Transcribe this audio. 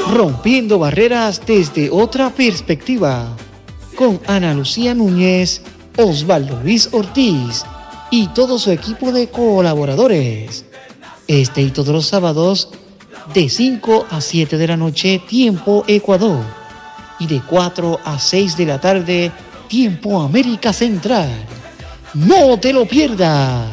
Rompiendo barreras desde otra perspectiva, con Ana Lucía Núñez, Osvaldo Luis Ortiz y todo su equipo de colaboradores. Este y todos los sábados, de 5 a 7 de la noche, tiempo Ecuador, y de 4 a 6 de la tarde, tiempo América Central. ¡No te lo pierdas!